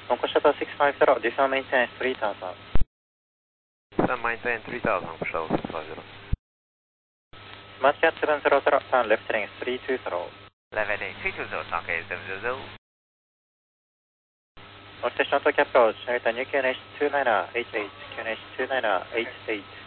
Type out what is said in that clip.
Uncle Shuttle 650, descend maintain 3000. Descend maintain 3000, Uncle Shuttle 650. Smart Cat 700, turn left heading 320. Left heading 320, Tankei 700. North Station to approach, return QNH 2988, QNH 2988.